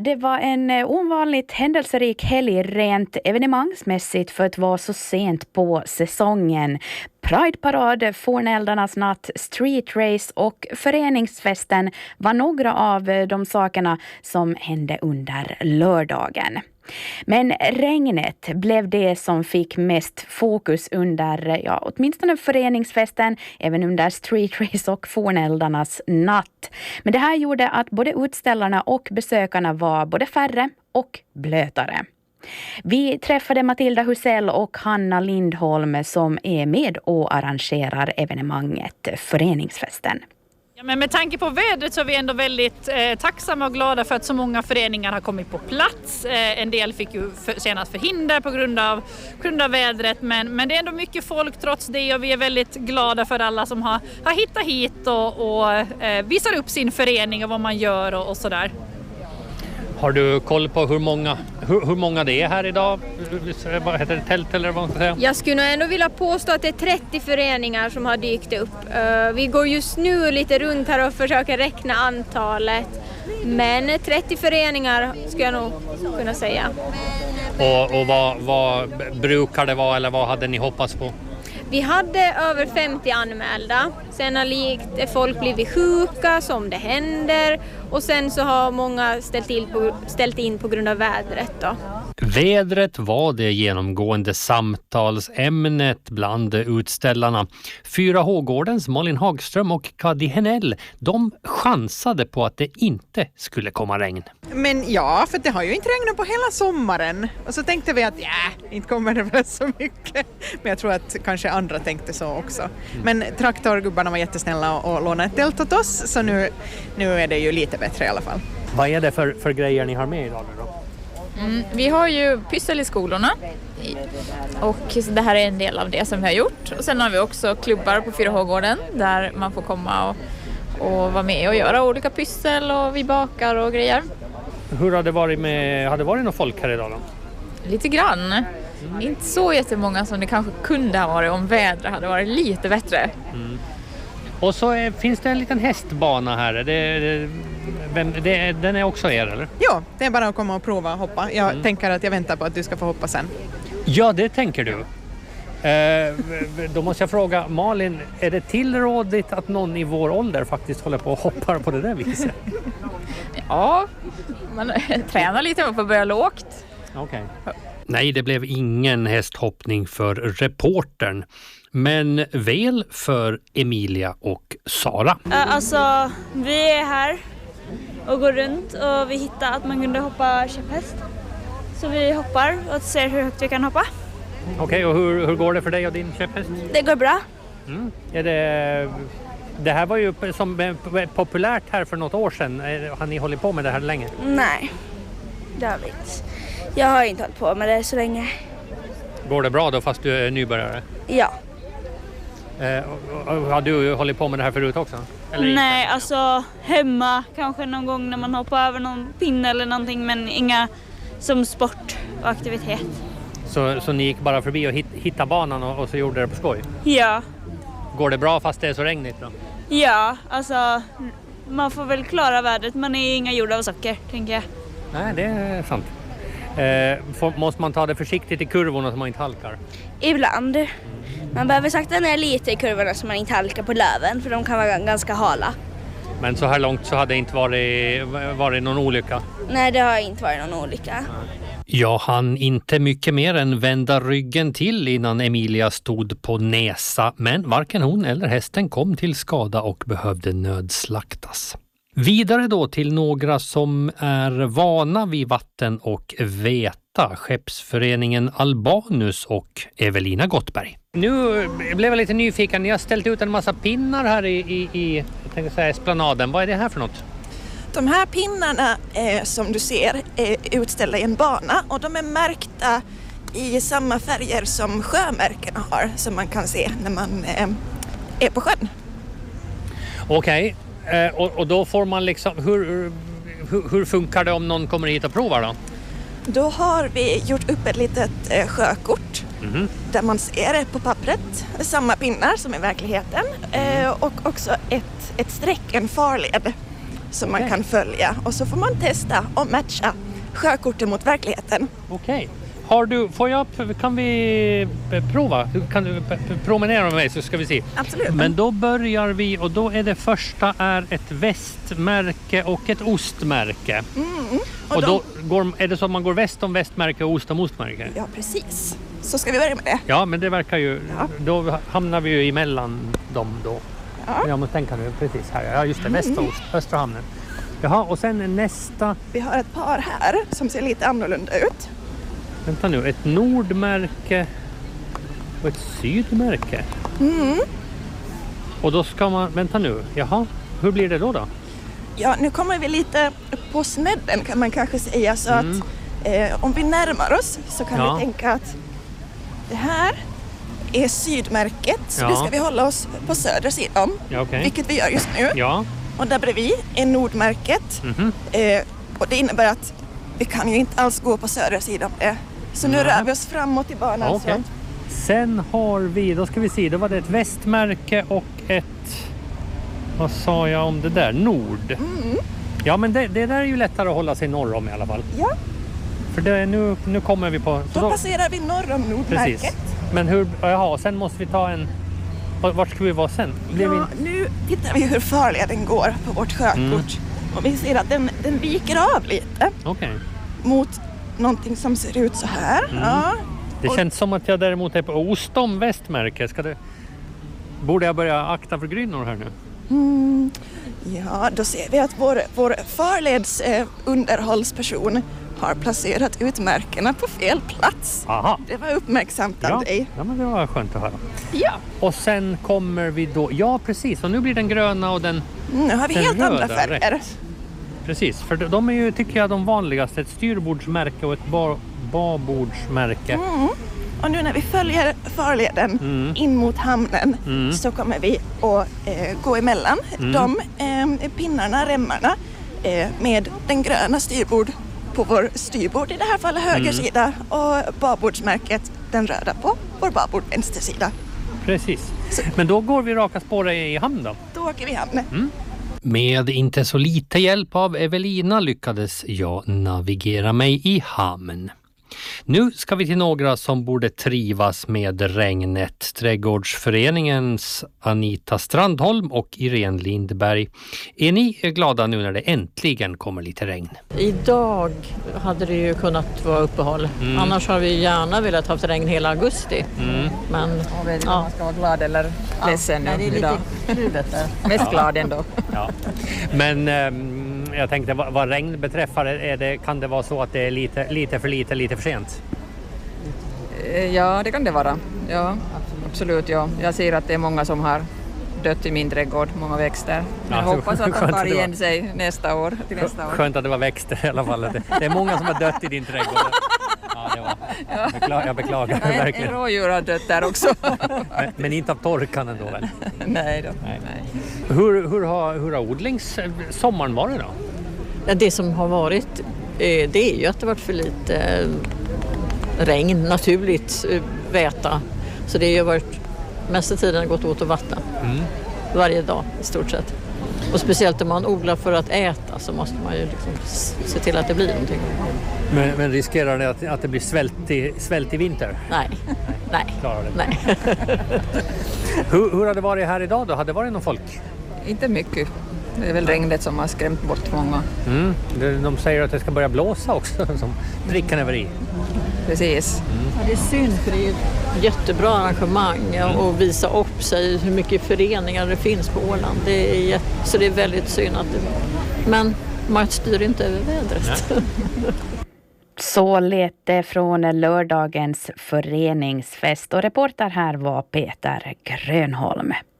det var en ovanligt händelserik helg rent evenemangsmässigt för att vara så sent på säsongen. Prideparad, Forneldarnas natt, street race och föreningsfesten var några av de sakerna som hände under lördagen. Men regnet blev det som fick mest fokus under, åtminstone föreningsfesten, även under street race och Forneldarnas natt. Men det här gjorde att både utställarna och besökarna var både färre och blötare. Vi träffade Matilda Husell och Hanna Lindholm som är med och arrangerar evenemanget Föreningsfesten. Ja, men med tanke på vädret så är vi ändå väldigt tacksamma och glada för att så många föreningar har kommit på plats. En del fick ju senast förhinder på grund av vädret, men det är ändå mycket folk trots det, och vi är väldigt glada för alla som har hittat hit och visar upp sin förening och vad man gör och sådär. Har du koll på hur många det är här idag? Vad heter det, tält eller vad man ska säga? Jag skulle nog ändå vilja påstå att det är 30 föreningar som har dykt upp. Vi går just nu lite runt här och försöker räkna antalet. Men 30 föreningar skulle jag nog kunna säga. Och vad brukar det vara, eller vad hade ni hoppats på? Vi hade över 50 anmälda. Sen har folk blivit sjuka som det händer. Och sen så har många ställt in på grund av vädret då. Vädret var det genomgående samtalsämnet bland utställarna. 4H-gårdens Malin Hagström och Kadi Henell, de chansade på att det inte skulle komma regn. Men ja, för det har ju inte regnat på hela sommaren. Och så tänkte vi att inte kommer det väl så mycket. Men jag tror att kanske andra tänkte så också. Men traktorgubbarna var jättesnälla och lånade ett tält åt oss. Så nu är det ju lite bättre i alla fall. Vad är det för grejer ni har med idag då? Vi har ju pyssel i skolorna och det här är en del av det som vi har gjort. Och sen har vi också klubbar på 4H-gården där man får komma och vara med och göra olika pyssel, och vi bakar och grejer. Hur har det varit har det varit någon folk här idag då? Lite grann. Inte så jättemånga som det kanske kunde ha varit om vädret hade varit lite bättre. Och så finns det en liten hästbana här. Den är också er, eller? Ja, det är bara att komma och prova och hoppa. Jag tänker att jag väntar på att du ska få hoppa sen. Ja, det tänker du. Då måste jag fråga, Malin, är det tillrådigt att någon i vår ålder faktiskt håller på och hoppar på det där viset? Ja, man tränar lite och får börja lågt. Okej. Nej, det blev ingen hästhoppning för reportern. Men väl för Emilia och Sara. Alltså, vi är här och går runt och vi hittar att man kunde hoppa käpphäst. Så vi hoppar och ser hur högt vi kan hoppa. Okej, och hur går det för dig och din käpphäst? Det går bra. Det här var ju som populärt här för något år sedan. Har ni hållit på med det här länge? Nej, det har vi inte. Jag har inte hållit på med det så länge. Går det bra då fast du är nybörjare? Ja. Har du hållit på med det här förut också? Eller Nej, inte? alltså hemma kanske någon gång när man hoppar över någon pinne eller någonting, men inga som sport och aktivitet. Så ni gick bara förbi och hittade banan och så gjorde det på skoj? Ja. Går det bra fast det är så regnigt då? Ja, alltså man får väl klara vädret. Man är inga gjorda av socker, tänker jag. Nej, det är sant. Måste man ta det försiktigt i kurvorna så man inte halkar? Ibland. Man behöver sakta ner lite i kurvorna så man inte halkar på löven, för de kan vara ganska hala. Men så här långt så hade det inte varit någon olycka? Nej, det har inte varit någon olycka. Jag hann inte mycket mer än vända ryggen till innan Emilia stod på näsa, men varken hon eller hästen kom till skada och behövde nödslaktas. Vidare då till några som är vana vid vatten och veta, skeppsföreningen Albanus och Evelina Gottberg. Nu blev jag lite nyfiken, ni har ställt ut en massa pinnar här i jag tänkte säga esplanaden. Vad är det här för något? De här pinnarna som du ser är utställda i en bana, och de är märkta i samma färger som sjömärkena har, som man kan se när man är på sjön. Okej. Och då får man liksom, hur funkar det om någon kommer hit och provar då? Då har vi gjort upp ett litet sjökort där man ser på pappret samma pinnar som i verkligheten och också ett streck, en farled som man kan följa. Och så får man testa och matcha sjökortet mot verkligheten. Okej. Kan vi prova? Kan du promenera med mig så ska vi se. Absolut. Men då börjar vi och då är det första är ett västmärke och ett ostmärke. Och då är det så att man går väst om västmärke och ost om ostmärke? Ja, precis. Så ska vi börja med det. Ja, men det verkar ju... Ja. Då hamnar vi ju emellan dem då. Ja. Jag måste tänka nu precis här. Ja, just det. Västost, Östra hamnen. Jaha, och sen nästa... Vi har ett par här som ser lite annorlunda ut. Vänta nu, ett nordmärke och ett sydmärke. Och då ska man... Vänta nu, jaha. Hur blir det då? Ja, nu kommer vi lite på snedden kan man kanske säga. Så att om vi närmar oss så kan vi tänka att det här är sydmärket. Så nu ska vi hålla oss på södra sidan. Ja, okay. Vilket vi gör just nu. Ja. Och där bredvid är nordmärket. Och det innebär att vi kan ju inte alls gå på södra sidan. Så nu rör vi oss framåt i banan. Okay. Sen har vi, då ska vi se, då var det ett västmärke och ett, vad sa jag om det där? Nord. Ja, men det där är ju lättare att hålla sig norr om i alla fall. Ja. För det, nu kommer vi på... Då passerar vi norr om nordmärket. Precis. Men sen måste vi ta en... Vart ska vi vara sen? Nu tittar vi hur farleden går på vårt sjökort. Och vi ser att den viker av lite. Okej. Mot någonting som ser ut så här. Ja. Det känns som att jag däremot är på ost om västmärke. Borde jag börja akta för grynnor här nu? Ja, då ser vi att vår farleds underhållsperson har placerat ut märkena på fel plats. Aha. Det var uppmärksamt av dig. Ja, men det var skönt att höra. Ja. Och sen kommer vi då... Ja, precis. Och nu blir den gröna och den nu har vi helt röda, andra färger. Rätt. Precis, för de är ju, tycker jag, de vanligaste. Ett styrbordsmärke och ett babordsmärke. Och nu när vi följer farleden in mot hamnen så kommer vi att gå emellan de pinnarna, remmarna med den gröna styrbord på vår styrbord, i det här fallet höger sida, och babordsmärket, den röda, på vår babord vänster sida. Precis. Men då går vi raka spår i hamn då? Då åker vi i hamn. Med inte så lite hjälp av Evelina lyckades jag navigera mig i hamn. Nu ska vi till några som borde trivas med regnet. Trädgårdsföreningens Anita Strandholm och Irene Lindberg. Är ni glada nu när det äntligen kommer lite regn? Idag hade det ju kunnat vara uppehåll. Annars har vi gärna velat ha regn hela augusti. Men jag vet inte om man ska vara glad eller ledsen nu. Det är lite kluvet där. Mest glad ändå. Ja. Men jag tänkte, vad regn beträffar, kan det vara så att det är lite för lite, lite för sent? Ja, det kan det vara. Ja, absolut. Ja. Jag ser att det är många som har dött i min trädgård, många växter. Jag hoppas att de tar igen sig till nästa år. Skönt att det var växter i alla fall. Det är många som har dött i din trädgård. Ja, det var. Jag beklagar verkligen. En rådjur har dött där också. Men inte av torkan ändå väl? Nej då. Nej. Hur har odlingssommaren varit då? Ja, det som har varit, det är ju att det varit för lite regn, naturligt väta. Så det har ju varit mesta tiden gått åt att vattna. Varje dag i stort sett. Och speciellt om man odlar för att äta så måste man ju liksom se till att det blir någonting. Men riskerar det att det blir svält i vinter? Nej. Klarar det? Nej. Hur har det varit här idag då? Har det varit någon folk? Inte mycket. Det är väl regnet som har skrämt bort många. De säger att det ska börja blåsa också, som pricken över i. Precis. Ja, det är synd, för det är ett jättebra arrangemang att visa upp sig hur mycket föreningar det finns på Åland. Så det är väldigt synd att men man styr inte över vädret. Så lät det från lördagens föreningsfest, och reporter här var Peter Grönholm.